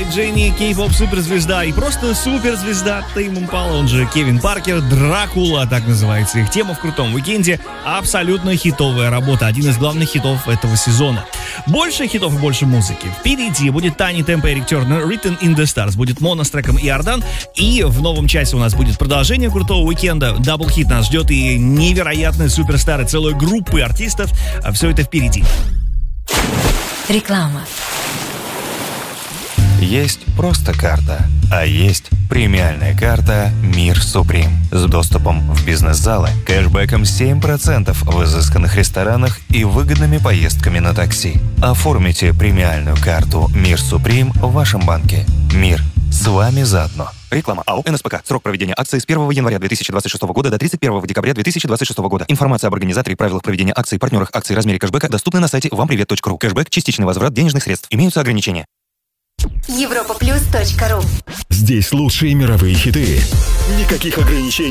Дженни, кей-поп суперзвезда и просто суперзвезда Тейм Импала, он же Кевин Паркер, Дракула, так называется их тема в крутом уикенде. Абсолютно хитовая работа, один из главных хитов этого сезона. Больше хитов и больше музыки. Впереди будет Тани Темпо и Эрик Тернер, Written in the Stars, будет Моно с треком Иордан. И в новом часе у нас будет продолжение крутого уикенда. Даблхит нас ждет и невероятные суперстары, целой группы артистов. Все это впереди. Реклама. Есть просто карта, а есть премиальная карта «Мир Суприм» с доступом в бизнес-залы, кэшбэком 7% в изысканных ресторанах и выгодными поездками на такси. Оформите премиальную карту «Мир Суприм» в вашем банке. Мир с вами заодно. Реклама. АО «НСПК». Срок проведения акции с 1 января 2026 года до 31 декабря 2026 года. Информация об организаторе и правилах проведения акций, партнерах акций, размере кэшбэка доступны на сайте вампривет.ру. Кэшбэк – частичный возврат денежных средств. Имеются ограничения. Европаплюс.ру. Здесь лучшие мировые хиты. Никаких ограничений.